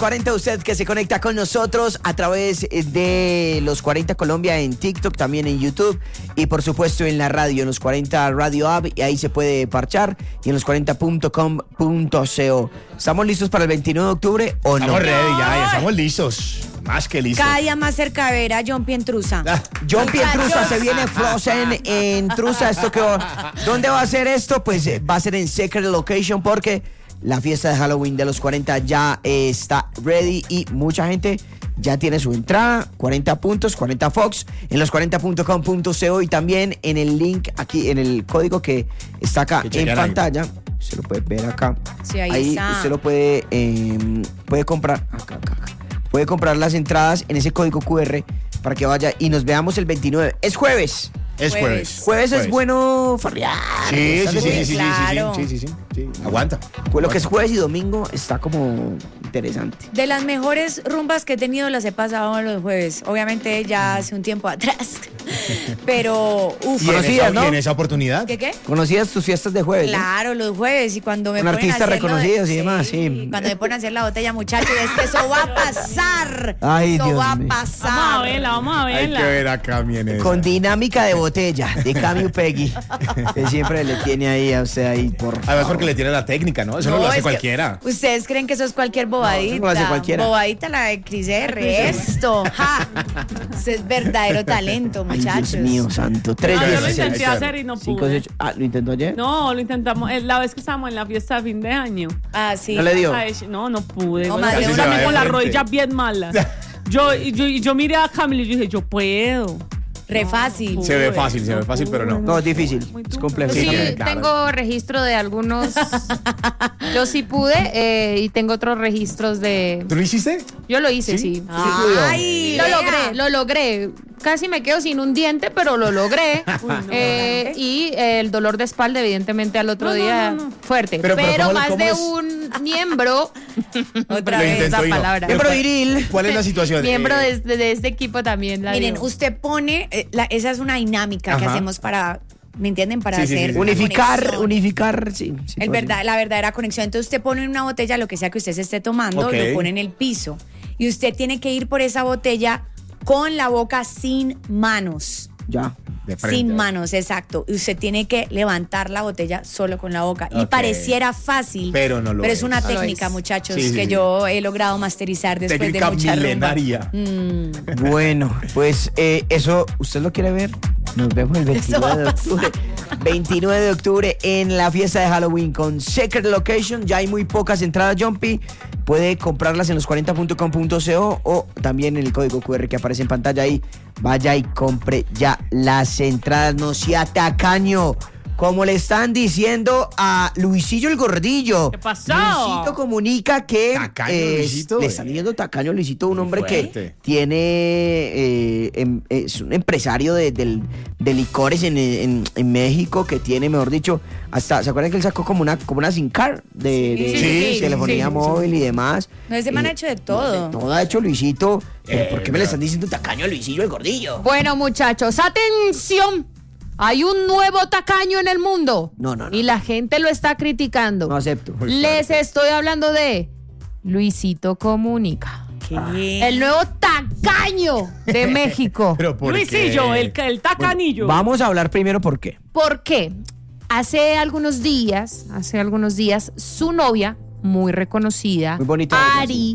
40, usted que se conecta con nosotros a través de Los 40 Colombia en TikTok, también en YouTube y por supuesto en la radio, en Los 40 Radio App, y ahí se puede parchar, y en los40.com.co. ¿Estamos listos para el 29 de octubre o no? Estamos ready, ya estamos listos. Más que listos. Cada día más cerca de ver a John Pientrusa. John Pientrusa se viene Frozen en Trusa. ¿Dónde va a ser esto? Pues va a ser en Secret Location, porque la fiesta de Halloween de los 40 ya está ready y mucha gente ya tiene su entrada. 40 puntos, 40 Fox, en los40.com.co, y también en el link aquí, en el código que está acá en pantalla. Se lo puede ver acá. Sí, ahí está. Usted lo puede comprar acá. Puede comprar las entradas en ese código QR para que vaya y nos veamos el 29. Es jueves. Es jueves. Jueves es bueno farrear. Sí. Claro. Sí. Aguanta. Pues lo que es jueves y domingo está como interesante. De las mejores rumbas que he tenido las he pasado los jueves. Obviamente ya hace un tiempo atrás. Pero, ¿Y en esa oportunidad? ¿Qué? ¿Conocías tus fiestas de jueves? Claro, los jueves. Y cuando me Con ponen artistas reconocidos y demás, sí. Cuando me ponen a hacer la botella, muchachos, es que eso va a pasar. Ay, eso Dios va mío. a pasar. Vamos a verla. Hay que ver acá, mi Enesa. Con dinámica de botella, de Camu Peggy, que siempre le tiene ahí a usted ahí, por favor. Además porque le tiene la técnica, ¿no? Eso no lo hace cualquiera. ¿Ustedes creen que eso es cualquier bobadita? No lo hace cualquiera. Bobadita la de Cris R. Esto, ja. Eso es verdadero talento, Ay, muchachos. Dios mío, santo. 3 Yo lo veces. intenté hacer y no 5, pude. 8. ¿Lo intentó ayer? No, lo intentamos. La vez que estábamos en la fiesta de fin de año. Ah, sí. ¿No le dio? Ay, no pude. No, Bueno, madre, yo uno también va con de las frente. rodillas bien malas. Yo miré a Camila y yo dije, yo puedo. Re fácil. Se ve fácil, pero no. No, es difícil. Muy Es duro. complejo. Sí, claro. tengo registro de algunos. Yo sí pude y tengo otros registros de. ¿Tú lo hiciste? Yo lo hice, sí. Ay, Lo logré. Casi me quedo sin un diente, pero lo logré. Y el dolor de espalda, evidentemente, al otro día fuerte. Pero ¿cómo más cómo de es? un miembro. Otra Lo vez. intentó esa y no. palabra. Miembro viril. ¿Cuál es la situación? Miembro de este equipo también. Miren, usted pone, esa es una dinámica que Ajá. hacemos para, ¿me entienden? Para Sí, sí, hacer sí, sí. Unificar, sí. la verdadera conexión. Entonces usted pone en una botella lo que sea que usted se esté tomando, Ok. lo pone en el piso. Y usted tiene que ir por esa botella con la boca sin manos. Ya. De frente. Sin manos, exacto. Y usted tiene que levantar la botella solo con la boca. Y Ok. pareciera fácil, Pero no lo es es. una No lo técnica, es. muchachos, Sí, sí, que sí. yo he logrado masterizar después Técnica de mucha rumba. milenaria. Bueno, pues eso, ¿usted lo quiere ver? Nos vemos el Eso va 29 a de octubre. 29 de octubre en la fiesta de Halloween con Secret Location. Ya hay muy pocas entradas, Jumpy. Puede comprarlas en los40.com.co o también en el código QR que aparece en pantalla ahí. Vaya y compre ya las entradas. No sea tacaño. Como le están diciendo a Luisillo el Gordillo. ¿Qué pasó? Luisito comunica que Tacaño, Luisito. le están diciendo tacaño a Luisito, un hombre que fuerte. tiene es un empresario de licores en México, que tiene, mejor dicho, hasta, ¿se acuerdan que él sacó como una SIM card de Sí, telefonía móvil y demás? No, ese man ha hecho de todo. Todo ha hecho Luisito. Pero ¿por qué me le están diciendo tacaño a Luisillo el Gordillo? Bueno, muchachos, atención. Hay un nuevo tacaño en el mundo. No. Y la gente lo está criticando. No acepto. Les estoy hablando de Luisito Comunica. ¿Qué? El nuevo tacaño de México. Pero ¿por Luisillo, qué? el tacanillo. Vamos a hablar primero por qué. ¿Por qué? Hace algunos días, su novia, muy reconocida, Muy bonita ella, Ari,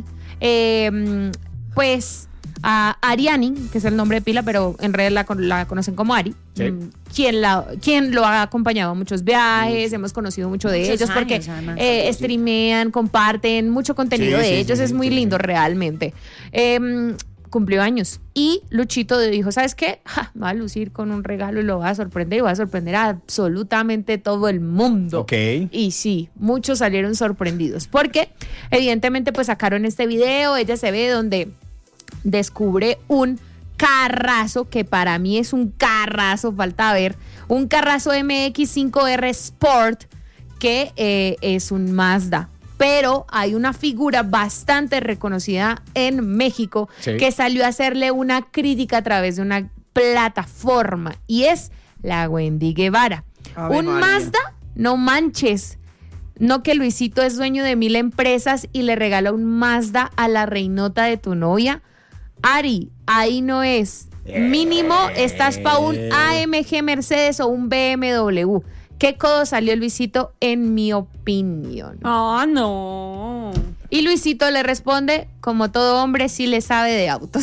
pues a Ariani, que es el nombre de pila, pero en realidad la conocen como Ari, Sí. quien lo ha acompañado a muchos viajes, hemos conocido mucho de Muchos ellos porque años, además. streamean, comparten mucho contenido Sí, de sí, ellos, sí, es muy sí, lindo sí. realmente. Cumplió años y Luchito dijo, ¿sabes qué? Va a lucir con un regalo y lo va a sorprender y va a sorprender a absolutamente todo el mundo. Ok. Y sí, muchos salieron sorprendidos porque evidentemente pues sacaron este video, ella se ve donde descubre un carrazo, que para mí es un carrazo, falta ver, un carrazo MX5R Sport que es un Mazda. Pero hay una figura bastante reconocida en México Sí. que salió a hacerle una crítica a través de una plataforma y es la Wendy Guevara. Ave Un María. Mazda, no manches. No que Luisito es dueño de 1000 empresas y le regala un Mazda a la reinota de tu novia. Ari, ahí no es. Mínimo estás para un AMG Mercedes o un BMW. ¿Qué codo salió Luisito en mi opinión? Ah, no. Y Luisito le responde, como todo hombre sí le sabe de autos.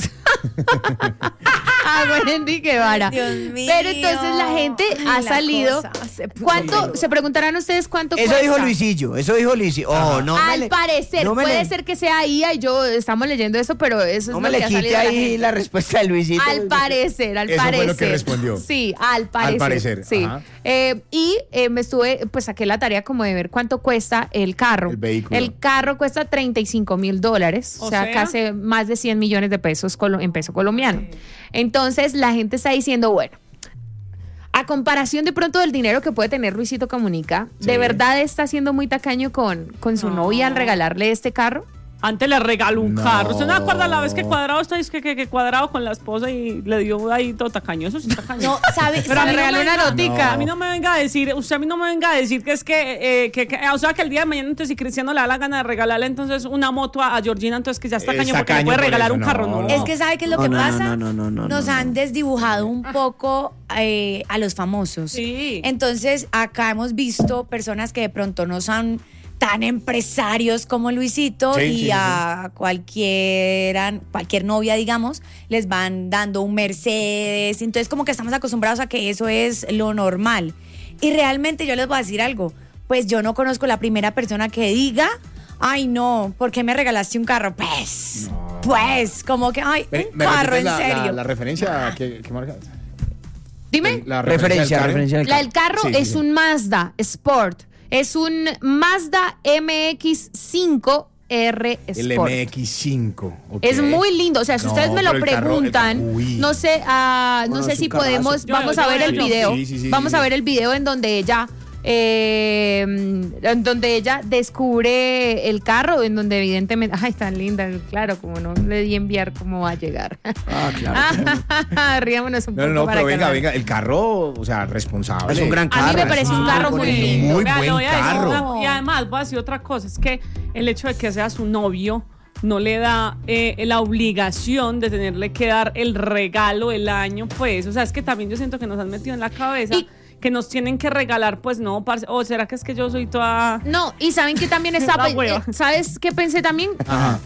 Wendy Guevara. Dios mío. Pero entonces la gente ha salido. ¿Cuánto? Se preguntarán ustedes cuánto Eso cuesta. dijo Luisillo, Oh, no Al parecer, no me puede le- ser que sea IA y yo estamos leyendo eso, pero eso No es me lo le que ha quite salido de la ahí gente. la respuesta de Luisito. Al parecer. Eso fue lo que respondió. Sí, al parecer. Al parecer, sí. ajá. Me estuve, pues saqué la tarea como de ver cuánto cuesta el carro. El vehículo. El carro cuesta $35,000, o sea, casi más de 100 millones de pesos en peso colombiano. Entonces la gente está diciendo, bueno, a comparación de pronto del dinero que puede tener Luisito Comunica, ¿de verdad está siendo muy tacaño con su novia al regalarle este carro? Antes le regaló un No. carro. ¿Usted no acuerda la vez que Cuadrado está que Cuadrado con la esposa y le dio ahí todo tacaño? Eso sí es tacaño. No, ¿sabe? Pero a mí le regaló no me una venga- notica. A mí no me venga a decir, usted a mí no me venga a decir que es o sea, que el día de mañana entonces si Cristiano le da la gana de regalarle entonces una moto a Georgina, entonces que ya está caño Está porque le caño puede por regalar eso, un carro, no, no. no. Es que ¿sabe qué es lo No, que no, pasa? no. Nos han desdibujado un poco a los famosos. Sí. Entonces, acá hemos visto personas que de pronto no son tan empresarios como Luisito Sí, y sí, a cualquier novia, digamos, les van dando un Mercedes. Entonces, como que estamos acostumbrados a que eso es lo normal. Y realmente yo les voy a decir algo. Pues yo no conozco la primera persona que diga, ay no, ¿por qué me regalaste un carro? Pues, como que, ay, un carro, en serio. La referencia que marca. Dime. La Referencia del carro. del La del carro Sí, es sí. un Mazda Sport. Es un Mazda MX-5 R El Sport. MX5. ok. Es muy lindo, o sea, si No, ustedes me lo pero el carro- preguntan, uy. no sé, no Bueno, sé es si un carrazo. podemos, vamos a ver el yo- video, sí, vamos sí. a ver el video en donde ella descubre el carro, en donde evidentemente, ay, tan linda, claro, como no le di enviar, ¿cómo va a llegar? Ah, claro. Riámonos un poco No, para pero venga, calmar. venga, el carro, o sea, responsable. Es un gran carro. A mí me parece un carro muy lindo. Muy Vea, le buen voy a decir carro. y además voy a decir otra cosa, es que el hecho de que sea su novio no le da la obligación de tenerle que dar el regalo el año, pues, o sea, es que también yo siento que nos han metido en la cabeza Y- que nos tienen que regalar, pues no, parce, o será que es que yo soy toda... No, y saben que también está, La hueva. ¿sabes qué pensé también? Ajá.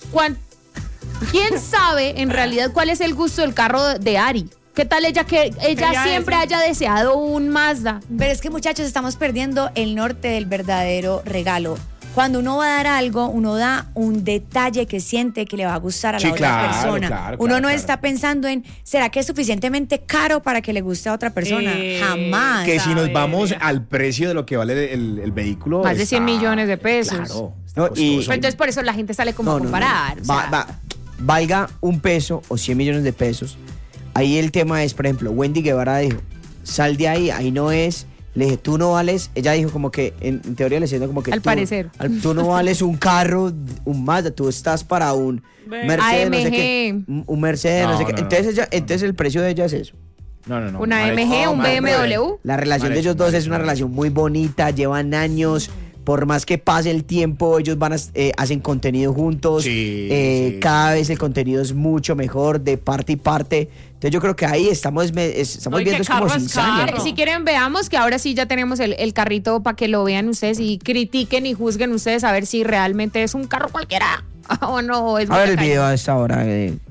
¿Quién sabe en realidad cuál es el gusto del carro de Ari? ¿Qué tal ella Ella siempre es- haya deseado un Mazda? Pero es que, muchachos, estamos perdiendo el norte del verdadero regalo. Cuando uno va a dar algo, uno da un detalle que siente que le va a gustar a Sí, la otra claro, persona. claro, Uno no claro. está pensando en, ¿será que es suficientemente caro para que le guste a otra persona? Jamás. Que si nos sabe, vamos vea. al precio de lo que vale el vehículo. Más de está- 100 millones de pesos. Claro. está No, y- costoso. Pero entonces por eso la gente sale como a comparar. o sea, Valga un peso o 100 millones de pesos. Ahí el tema es, por ejemplo, Wendy Guevara dijo, sal de ahí no es. Le dije, tú no vales. Ella dijo como que, en teoría le siento como que Al parecer. Tú no vales un carro, un Mazda, tú estás para un Mercedes, no sé qué. AMG. Un Mercedes, no, No, sé qué. no, no. Entonces el precio de ella es eso. No. Una mal AMG, hecho, un mal hecho. BMW. La relación de ellos dos es una relación muy bonita, llevan años. Por más que pase el tiempo, ellos hacen contenido juntos. Sí. Cada vez el contenido es mucho mejor de parte y parte. Entonces yo creo que ahí estamos No, y viendo que es como carro es cizaña. carro. Si quieren, veamos que ahora sí ya tenemos el carrito para que lo vean ustedes y critiquen y juzguen ustedes a ver si realmente es un carro cualquiera o no. Es A ver el tacaño. video a esta hora.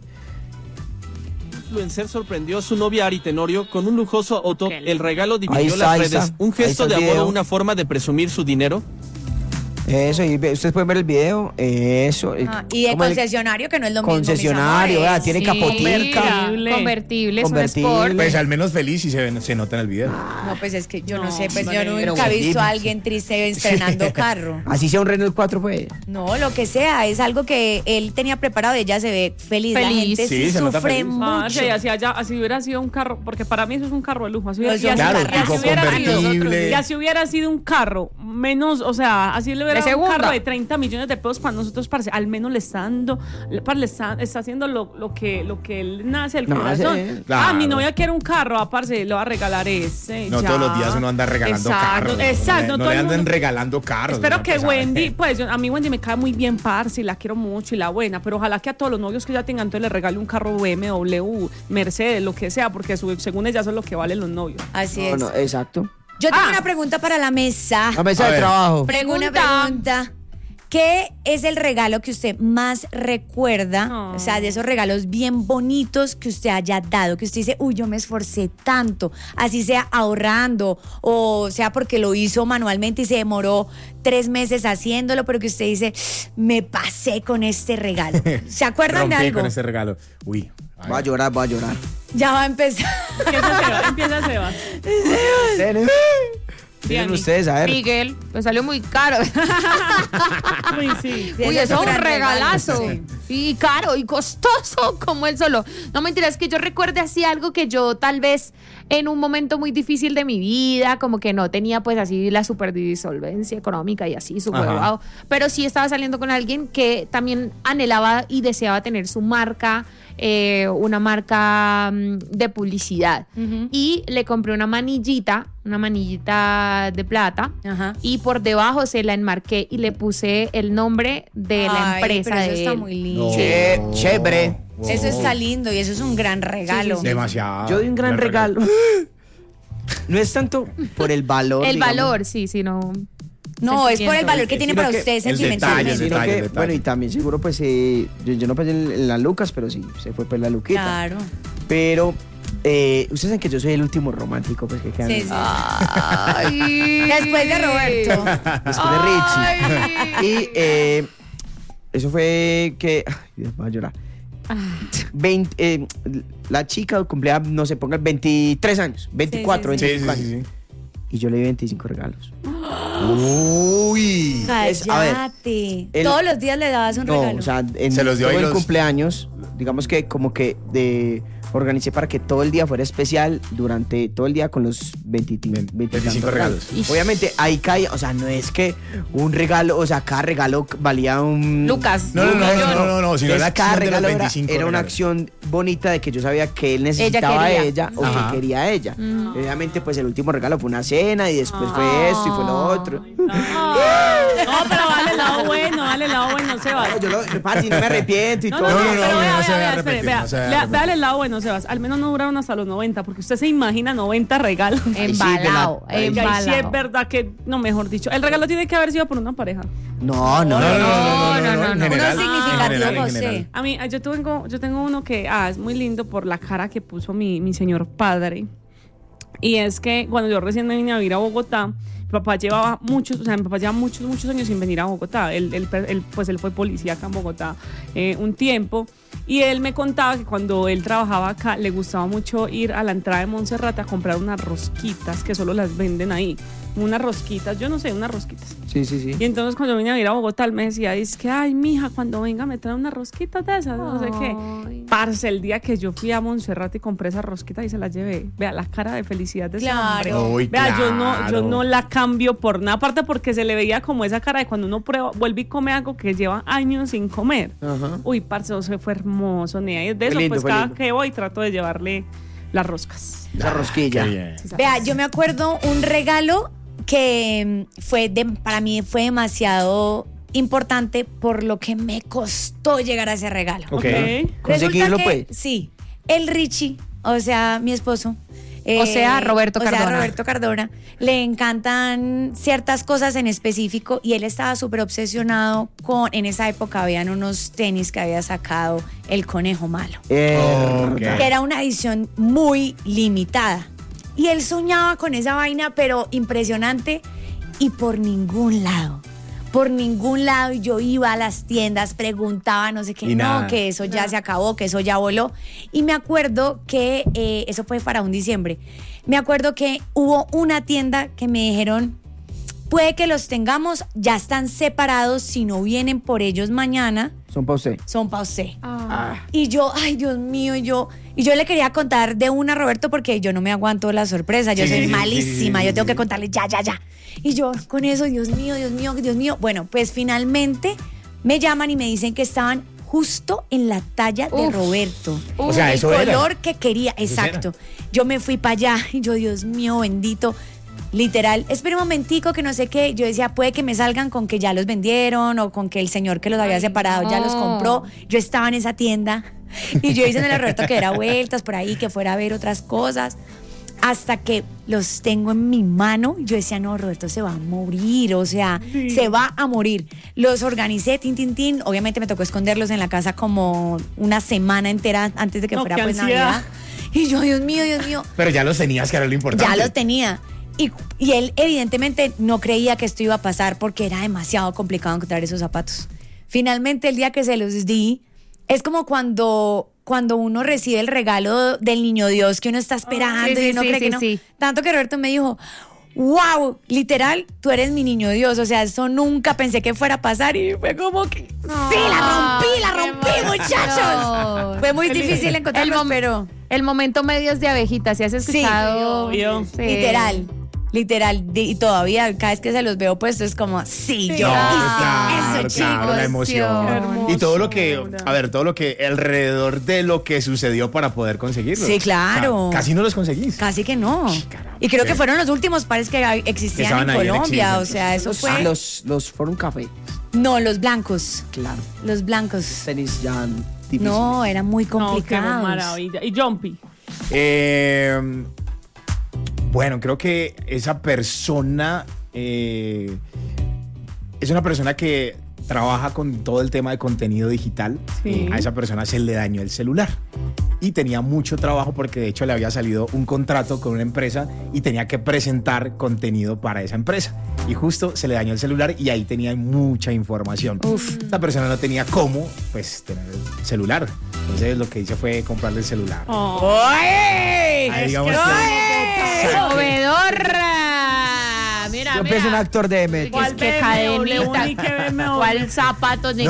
Influencer sorprendió a su novia Ari Tenorio con un lujoso auto. Qué El regalo Ahí dividió está, las ahí redes. está. Un Ahí gesto está de el amor o video. una forma de presumir su dinero. Eso, y ustedes pueden ver el video. Eso. Y de como el concesionario, que no es lo concesionario, mismo. mis ¿verdad? Tiene amores. capotica. Convertible, es un Convertible. Sport. Pues al menos feliz y se nota en el video. No, pues es que yo no No, sé, pues yo hombre. nunca Pero he visto a Wendy. alguien triste estrenando carro. Así sea un Renault 4, pues. No, lo que sea, es algo que él tenía preparado, ella se ve feliz. La Feliz. gente sí Sí, se nota sufre feliz. mucho. Parce, así hubiera sido un carro, porque para mí eso es un carro de lujo. Así Pues y así- claro, y así tipo hubiera sido- convertible. y así hubiera sido un carro menos, o sea, así le era un segunda. carro de 30 millones de pesos para nosotros, parce, al menos le está dando, está haciendo lo que él nace el No, corazón. sí, claro. Mi novia quiere un carro, parce, le va a regalar ese. No ya. todos los días uno anda regalando carros. Exacto, No todo le el anden mundo- regalando carros. Espero no que sabe. Wendy, pues a mí Wendy me cae muy bien, parce, y la quiero mucho y la buena, pero ojalá que a todos los novios que ya tengan, entonces le regale un carro BMW, Mercedes, lo que sea, porque según ella eso es lo que valen los novios. Así No, es. no, exacto. Yo tengo una pregunta para la mesa. La mesa A de ver. trabajo. Tengo una pregunta. ¿Qué es el regalo que usted más recuerda? Oh. O sea, de esos regalos bien bonitos que usted haya dado, que usted dice, uy, yo me esforcé tanto, así sea ahorrando, o sea porque lo hizo manualmente y se demoró 3 meses haciéndolo, pero que usted dice, me pasé con este regalo. ¿Se acuerdan de Rompí algo? con ese regalo. Uy. a Voy a ver. llorar, voy a llorar. Ya va a empezar. Empieza Sebas. Tienen Diani. ustedes, a ver. Miguel, pues salió muy caro. Uy, sí. Sí, Uy, ese eso es un gran regalazo. regalo, sí. Y caro y costoso como él solo. No, mentira, es que yo recuerde así algo que yo tal vez en un momento muy difícil de mi vida, como que no tenía pues así la super solvencia económica y así, súper Ajá. wow. Pero sí estaba saliendo con alguien que también anhelaba y deseaba tener su marca, una marca de publicidad. Ujú. Y le compré una manillita de plata. Ajá. Y por debajo se la enmarqué y le puse el nombre de la Ay, empresa pero eso de está él. muy lindo. No. Chévere. Wow. Eso está lindo y eso es un gran regalo. Demasiado. Yo doy un gran regalo. No es tanto por el valor. El digamos, valor, sí, sino... No, es por el sentimiento. valor que tiene Sino para que usted el sentimentalmente. detalle, Sino que, detalle. bueno, y también seguro, pues, yo no pensé en la Lucas, pero sí, se fue pues la Luquita. Claro. Pero, ustedes saben que yo soy el último romántico, pues, que queda Sí, en- sí. Ay. Después de Roberto. después de Richie. Y eso fue que... Ay, Dios, voy a llorar. 20, la chica cumplía, no sé, ponga 23 años, 24, Sí, sí, sí. 25 Sí, años. sí, sí. Y yo le di 25 regalos. Uy. Es- a ver, Cállate. el- Todos los días le dabas un No, regalo. o sea, en Se los dio todo ahí el los- cumpleaños, digamos que como que organicé para que todo el día fuera especial durante todo el día con los 25 regalos. Obviamente ahí cae, o sea, no es que un regalo, o sea, cada regalo valía un... Lucas. No, un millón. no, sino la Entonces, cada acción de los regalo era 25 una regalos. acción bonita de que yo sabía que él necesitaba a quería. ella o Ajá. que quería a ella. Obviamente, pues el último regalo fue una cena y después fue esto y fue lo otro. No, pero vale el lado bueno, Sebas. No, yo parce, no me arrepiento y No, todo. no, no, no, pero no, vea, no se va a vea, arrepentir, espere, vea, no se va a vea, arrepentir. véale el lado bueno, Sebas. Al menos no duraron hasta los 90, porque usted se imagina 90 regalos. Embalado, Ay, sí, Oiga, y sí es embalado. verdad que, no, mejor dicho, el regalo tiene que haber sido por una pareja. No, No, no, en no. general. Uno significativo, en José. general. A mí, yo tengo uno que es muy lindo por la cara que puso mi señor padre. Y es que cuando yo recién me vine a vivir a Bogotá, mi papá llevaba muchos años sin venir a Bogotá. Él fue policía acá en Bogotá un tiempo. Y él me contaba que cuando él trabajaba acá, le gustaba mucho ir a la entrada de Monserrate a comprar unas rosquitas que solo las venden ahí. Unas rosquitas, yo no sé, unas rosquitas. Sí, sí, sí. Y entonces cuando vine a ir a Bogotá, él me decía, es que, ay, mija, cuando venga me trae unas rosquitas de esas, no sé qué. Ay. Parce, el día que yo fui a Montserrat y compré esa rosquita y se la llevé. Vea la cara de felicidad de ese Claro. hombre. Uy, Vea, yo claro. no la cambio por nada, aparte porque se le veía como esa cara de cuando uno prueba, vuelve y come algo que lleva años sin comer. Ajá. Uy, parce, eso fue hermoso, nea. Y de eso, Fue lindo, pues fue cada lindo. que voy trato de llevarle las roscas. Esa rosquilla. Qué bien. Vea, yo me acuerdo un regalo que para mí fue demasiado importante por lo que me costó llegar a ese regalo. Ok. Conseguirlo, pues. Sí, el Richie, o sea, mi esposo. O sea, Roberto Cardona. Roberto Cardona. Le encantan ciertas cosas en específico y él estaba súper obsesionado en esa época habían unos tenis que había sacado el Conejo Malo. Ok. Que era una edición muy limitada. Y él soñaba con esa vaina, pero impresionante, y por ningún lado. Y yo iba a las tiendas, preguntaba, no sé qué, Y no, nada. que eso ya se acabó, que eso ya voló. Y me acuerdo que eso fue para un diciembre. Me acuerdo que hubo una tienda que me dijeron, puede que los tengamos, ya están separados, si no vienen por ellos mañana, Son para usted. son para usted. Ah. Y yo, ay, Dios mío, y yo le quería contar de una a Roberto porque yo no me aguanto la sorpresa, yo Sí, soy sí, malísima, sí, yo sí, tengo sí. que contarle ya. Y yo con eso, Dios mío, Dios mío, Dios mío. Bueno, pues finalmente me llaman y me dicen que estaban justo en la talla de Roberto. O sea, el eso era. color que quería, exacto. Yo me fui para allá y yo, Dios mío, bendito. Literal, espera un momentico que no sé qué. Yo decía, puede que me salgan con que ya los vendieron o con que el señor que los había separado ya los compró. Yo estaba en esa tienda y yo hice en el Roberto que diera vueltas por ahí, que fuera a ver otras cosas. Hasta que los tengo en mi mano, yo decía, no, Roberto se va a morir, o sea, se va a morir. Los organicé, tin, tin, tin. Obviamente me tocó esconderlos en la casa como una semana entera antes de que fuera pues Navidad. Y yo, Dios mío, Dios mío. Pero ya los tenías, que era lo importante. Ya los tenía. Y él evidentemente no creía que esto iba a pasar porque era demasiado complicado encontrar esos zapatos. Finalmente, el día que se los di, es como cuando uno recibe el regalo del niño Dios que uno está esperando y uno cree que no. Tanto que Roberto me dijo, wow, literal, tú eres mi niño Dios. O sea, eso nunca pensé que fuera a pasar y fue como que sí, la rompí, muchachos. Fue muy difícil encontrarlos, pero el momento medios de abejita, ¿sí has escuchado? Sí, literal, y todavía cada vez que se los veo puestos es como, sí, yo Claro, hice eso, chicos. la emoción. Hermoso, Y todo lo que, de verdad. a ver, todo lo que alrededor de lo que sucedió para poder conseguirlos. Sí, claro. O sea, casi no los conseguís. Casi que no. Caramba, Y creo que qué- fueron los últimos pares que Que existían estaban en ahí en Colombia. exhibición. O sea, eso fue. Los Forum Café, No, los blancos. claro. Los blancos. Tenis ya difíciles. No, era muy No, qué complicado. maravilla. Y Jumpy. Bueno, creo que esa persona es una persona que trabaja con todo el tema de contenido digital. Sí. A esa persona se le dañó el celular y tenía mucho trabajo porque de hecho le había salido un contrato con una empresa y tenía que presentar contenido para esa empresa. Y justo se le dañó el celular y ahí tenía mucha información. Esta persona no tenía cómo, pues, tener el celular. Entonces lo que hice fue comprarle el celular. Oh. Ahí digamos que- ¡Movedorra! Mira, Yo empiezo un actor de M. ¿Cuál que BMW? cadenita. Ni que BMW. ¿Cuál zapatos ni